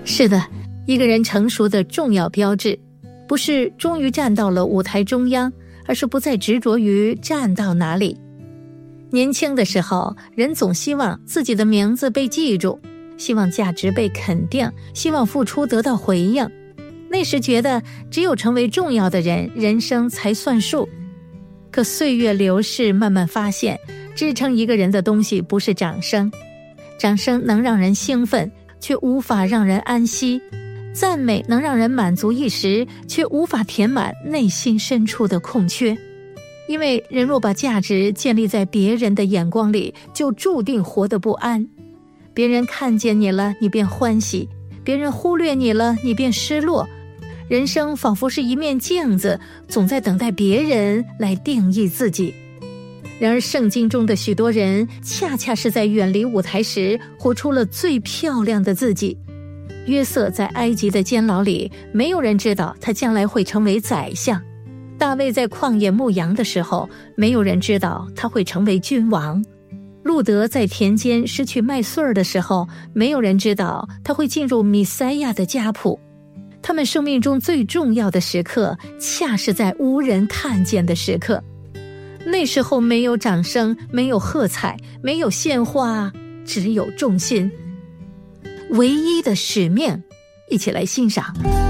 是的，一个人成熟的重要标志，不是终于站到了舞台中央，而是不再执着于站到哪里。年轻的时候，人总希望自己的名字被记住，希望价值被肯定，希望付出得到回应。那时觉得只有成为重要的人，人生才算数。可岁月流逝，慢慢发现，支撑一个人的东西不是掌声，掌声能让人兴奋，却无法让人安息；赞美能让人满足一时，却无法填满内心深处的空缺。因为人若把价值建立在别人的眼光里，就注定活得不安。别人看见你了，你便欢喜；别人忽略你了，你便失落。人生仿佛是一面镜子，总在等待别人来定义自己。然而圣经中的许多人，恰恰是在远离舞台时，活出了最漂亮的自己。约瑟在埃及的监牢里，没有人知道他将来会成为宰相；大卫在旷野牧羊的时候，没有人知道他会成为君王；路德在田间失去麦穗儿的时候，没有人知道他会进入弥赛亚的家谱。他们生命中最重要的时刻，恰是在无人看见的时刻。那时候没有掌声，没有喝彩，没有献花，只有重心。唯一的使命，一起来欣赏。